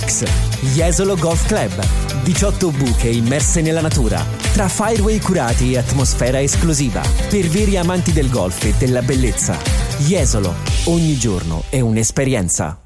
Relax. Jesolo Golf Club. 18 buche immerse nella natura, tra fireway curati e atmosfera esclusiva. Per veri amanti del golf e della bellezza. Jesolo. Ogni giorno è un'esperienza.